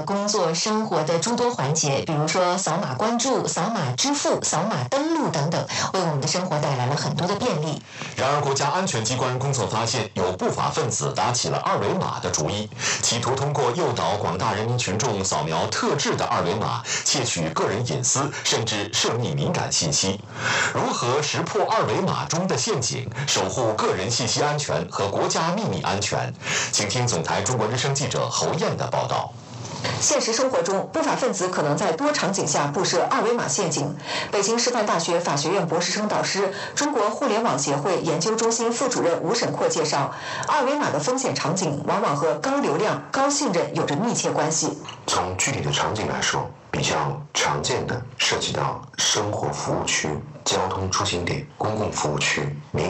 了工作生活的诸多环节，比如说扫码关注、扫码支付、扫码登录等等，为我们的生活带来了很多的便利。 然而，国家安全机关工作发现，有不法分子打起了二维码的主意，企图通过诱导广大人民群众扫描特制的二维码，窃取个人隐私，甚至涉密敏感信息。如何识破二维码中的陷阱，守护个人信息安全和国家秘密安全？请听总台中国之声记者侯燕的报道。 现实生活中，不法分子可能在多场景下布设二维码陷阱。北京师范大学法学院博士生导师、中国互联网协会研究中心副主任吴沈阔介绍，二维码的风险场景往往和高流量、高信任有着密切关系。 从具体的场景来说，比较常见的涉及到生活服务区、交通出行点、公共服务区、民